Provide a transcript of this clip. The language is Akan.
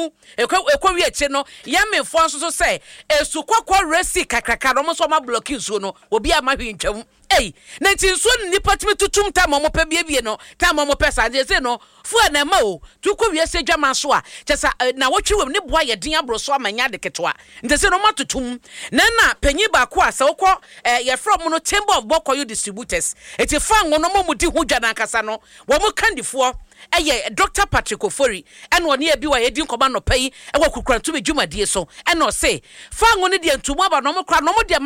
mu ekwa wi eche no ya menfo nso so say esu kwakwa resi kakraka no so ma block nsuo no obi amahwe ntwam na ntinsuo ni nipa timi tutum ta mo pa biebie no ta mo pesa je say no fu na ma o tu kwa wi ese dwama so a chesa na wotwewem ne boa ye den abro so amanya de ketwa ntese no matutum na panyi ba ko asa wokọ ye from no Chamber of Bokoyo distributors eti fa ngo no mo di hudwa na nkasa no wo mo kandifo Dr. Patrick Ofori ene one e bi wa ye di nkoma no pai e wa kukurantu be dwumadie so ene o say fa ngo ne de ntumu aba no mo kra no mo de